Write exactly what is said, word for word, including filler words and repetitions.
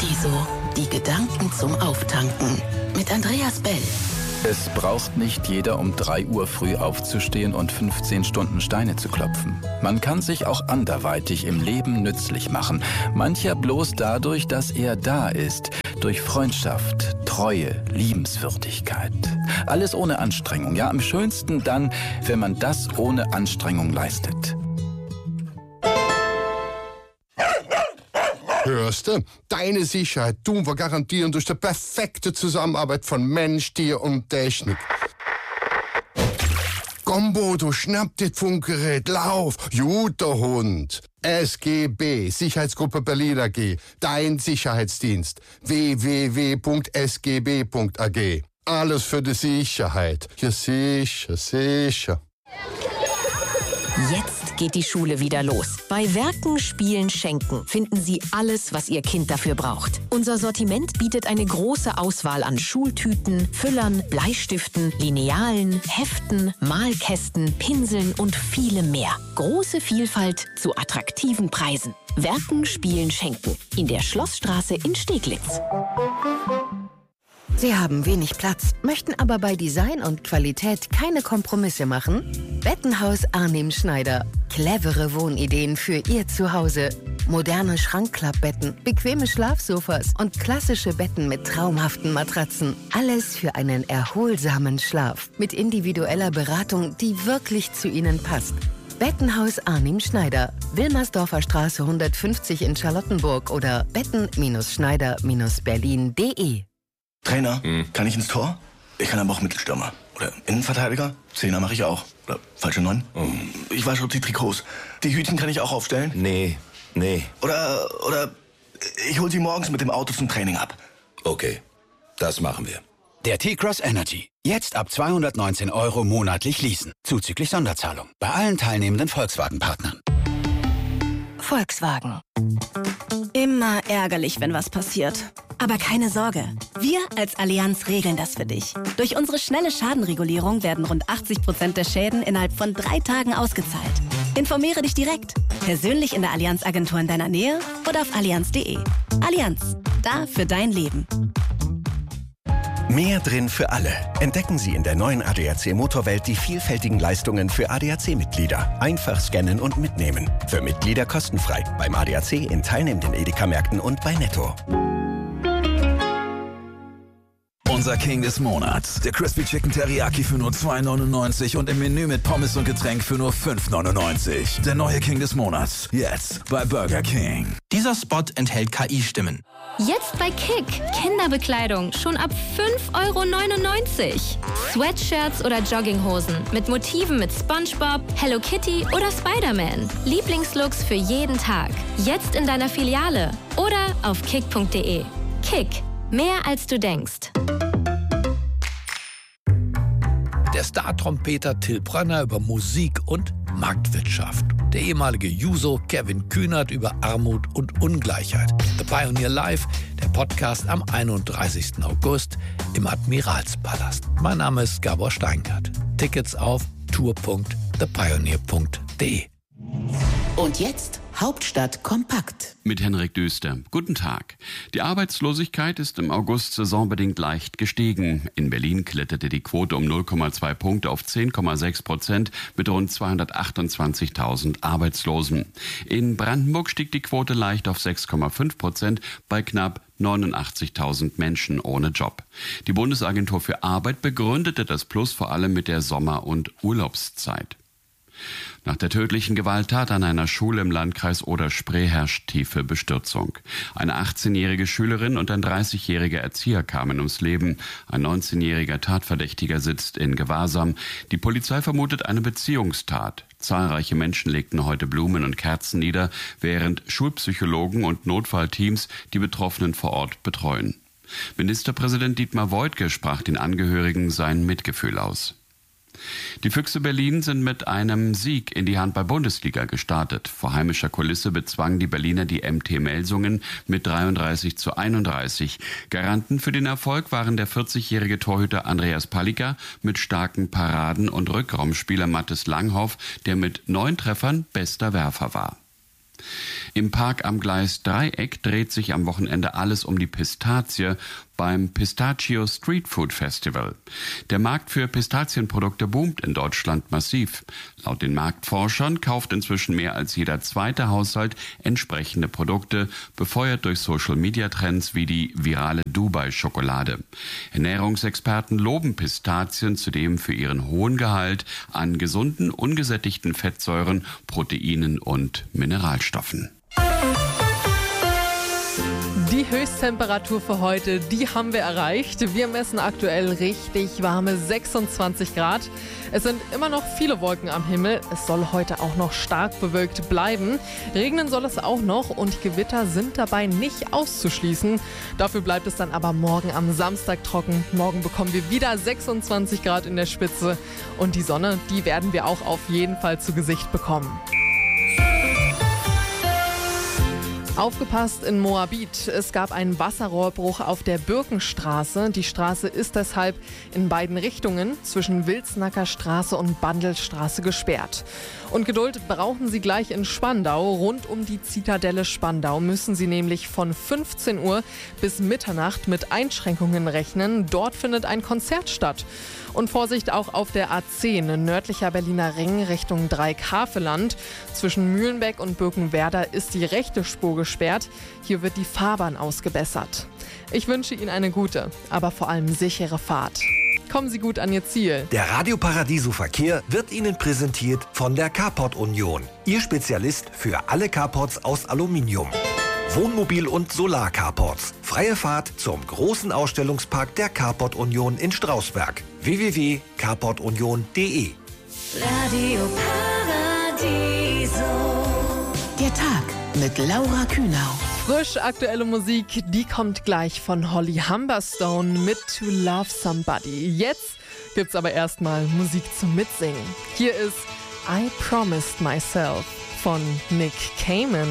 die so? Die Gedanken zum Auftanken. Mit Andreas Bell. Es braucht nicht jeder, um drei Uhr früh aufzustehen und fünfzehn Stunden Steine zu klopfen. Man kann sich auch anderweitig im Leben nützlich machen. Mancher bloß dadurch, dass er da ist. Durch Freundschaft, Treue, Liebenswürdigkeit. Alles ohne Anstrengung. Ja, am schönsten dann, wenn man das ohne Anstrengung leistet. Hörst du? Deine Sicherheit tun wir garantieren durch die perfekte Zusammenarbeit von Mensch, Tier und Technik. Komm, Bodo, schnapp dir das Funkgerät, lauf! Guter Hund! S G B, Sicherheitsgruppe Berlin A G, dein Sicherheitsdienst. w w w punkt s g b punkt a g. Alles für die Sicherheit. Ja, sicher, sicher. Jetzt geht die Schule wieder los. Bei Werken, Spielen, Schenken finden Sie alles, was Ihr Kind dafür braucht. Unser Sortiment bietet eine große Auswahl an Schultüten, Füllern, Bleistiften, Linealen, Heften, Malkästen, Pinseln und vielem mehr. Große Vielfalt zu attraktiven Preisen. Werken, Spielen, Schenken. In der Schlossstraße in Steglitz. Sie haben wenig Platz, möchten aber bei Design und Qualität keine Kompromisse machen? Bettenhaus Arnim Schneider. Clevere Wohnideen für Ihr Zuhause. Moderne Schrankklappbetten, bequeme Schlafsofas und klassische Betten mit traumhaften Matratzen. Alles für einen erholsamen Schlaf. Mit individueller Beratung, die wirklich zu Ihnen passt. Bettenhaus Arnim Schneider. Wilmersdorfer Straße hundertfünfzig in Charlottenburg oder betten Schneider Berlin punkt de. Trainer, hm. kann ich ins Tor? Ich kann aber auch Mittelstürmer. Oder Innenverteidiger? Zehner mache ich auch. Oder falsche Neun? Hm. Ich wasche die Trikots. Die Hütchen kann ich auch aufstellen? Nee, nee. Oder, oder ich hol sie morgens mit dem Auto zum Training ab. Okay, das machen wir. Der T-Cross Energy. Jetzt ab zweihundertneunzehn Euro monatlich leasen. Zuzüglich Sonderzahlung. Bei allen teilnehmenden Volkswagen-Partnern. Volkswagen. Immer ärgerlich, wenn was passiert. Aber keine Sorge, wir als Allianz regeln das für dich. Durch unsere schnelle Schadenregulierung werden rund achtzig Prozent der Schäden innerhalb von drei Tagen ausgezahlt. Informiere dich direkt, persönlich in der Allianz-Agentur in deiner Nähe oder auf allianz punkt de. Allianz, da für dein Leben. Mehr drin für alle. Entdecken Sie in der neuen A D A C Motorwelt die vielfältigen Leistungen für A D A C-Mitglieder. Einfach scannen und mitnehmen. Für Mitglieder kostenfrei. Beim A D A C in teilnehmenden Edeka-Märkten und bei Netto. Unser King des Monats. Der Crispy Chicken Teriyaki für nur zwei neunundneunzig und im Menü mit Pommes und Getränk für nur fünf neunundneunzig. Der neue King des Monats. Jetzt bei Burger King. Dieser Spot enthält K I-Stimmen. Jetzt bei Kick. Kinderbekleidung schon ab fünf Euro neunundneunzig. Sweatshirts oder Jogginghosen mit Motiven mit SpongeBob, Hello Kitty oder Spider-Man. Lieblingslooks für jeden Tag. Jetzt in deiner Filiale oder auf kick punkt de. Kick. Mehr als du denkst. Der Star-Trompeter Till Brönner über Musik und Marktwirtschaft. Der ehemalige Juso Kevin Kühnert über Armut und Ungleichheit. The Pioneer Live, der Podcast am einunddreißigsten August im Admiralspalast. Mein Name ist Gabor Steingart. Tickets auf tour punkt the pioneer punkt de. Und jetzt Hauptstadt kompakt. Mit Henrik Düster. Guten Tag. Die Arbeitslosigkeit ist im August saisonbedingt leicht gestiegen. In Berlin kletterte die Quote um null Komma zwei Punkte auf zehn Komma sechs Prozent mit rund zweihundertachtundzwanzigtausend Arbeitslosen. In Brandenburg stieg die Quote leicht auf sechs Komma fünf Prozent bei knapp neunundachtzigtausend Menschen ohne Job. Die Bundesagentur für Arbeit begründete das Plus vor allem mit der Sommer- und Urlaubszeit. Nach der tödlichen Gewalttat an einer Schule im Landkreis Oder-Spree herrscht tiefe Bestürzung. Eine achtzehnjährige Schülerin und ein dreißigjähriger Erzieher kamen ums Leben. Ein neunzehnjähriger Tatverdächtiger sitzt in Gewahrsam. Die Polizei vermutet eine Beziehungstat. Zahlreiche Menschen legten heute Blumen und Kerzen nieder, während Schulpsychologen und Notfallteams die Betroffenen vor Ort betreuen. Ministerpräsident Dietmar Woidke sprach den Angehörigen sein Mitgefühl aus. Die Füchse Berlin sind mit einem Sieg in die Handball-Bundesliga gestartet. Vor heimischer Kulisse bezwangen die Berliner die M T Melsungen mit dreiunddreißig zu einunddreißig. Garanten für den Erfolg waren der vierzigjährige Torhüter Andreas Palika mit starken Paraden und Rückraumspieler Mathis Langhoff, der mit neun Treffern bester Werfer war. Im Park am Gleis Dreieck dreht sich am Wochenende alles um die Pistazie beim Pistachio Street Food Festival. Der Markt für Pistazienprodukte boomt in Deutschland massiv. Laut den Marktforschern kauft inzwischen mehr als jeder zweite Haushalt entsprechende Produkte, befeuert durch Social-Media-Trends wie die virale Dubai-Schokolade. Ernährungsexperten loben Pistazien zudem für ihren hohen Gehalt an gesunden, ungesättigten Fettsäuren, Proteinen und Mineralstoffen. Die Höchsttemperatur für heute, die haben wir erreicht. Wir messen aktuell richtig warme sechsundzwanzig Grad. Es sind immer noch viele Wolken am Himmel. Es soll heute auch noch stark bewölkt bleiben. Regnen soll es auch noch und Gewitter sind dabei nicht auszuschließen. Dafür bleibt es dann aber morgen am Samstag trocken. Morgen bekommen wir wieder sechsundzwanzig Grad in der Spitze. Und die Sonne, die werden wir auch auf jeden Fall zu Gesicht bekommen. Aufgepasst in Moabit. Es gab einen Wasserrohrbruch auf der Birkenstraße. Die Straße ist deshalb in beiden Richtungen zwischen Wilsnacker Straße und Bandelstraße gesperrt. Und Geduld brauchen Sie gleich in Spandau. Rund um die Zitadelle Spandau müssen Sie nämlich von fünfzehn Uhr bis Mitternacht mit Einschränkungen rechnen. Dort findet ein Konzert statt. Und Vorsicht auch auf der A zehn, nördlicher Berliner Ring Richtung Dreieck-Haveland. Zwischen Mühlenbeck und Birkenwerder ist die rechte Spur gesperrt. Hier wird die Fahrbahn ausgebessert. Ich wünsche Ihnen eine gute, aber vor allem sichere Fahrt. Kommen Sie gut an Ihr Ziel. Der Radio Paradiso Verkehr wird Ihnen präsentiert von der Carport Union. Ihr Spezialist für alle Carports aus Aluminium. Wohnmobil- und Solar-Carports. Freie Fahrt zum großen Ausstellungspark der Carport Union in Strausberg. w w w punkt carport union punkt d e Radio Paradiso. Der Tag mit Laura Kühnau. Frisch aktuelle Musik, die kommt gleich von Holly Humberstone mit To Love Somebody. Jetzt gibt's aber erstmal Musik zum Mitsingen. Hier ist I Promised Myself von Nick Cayman.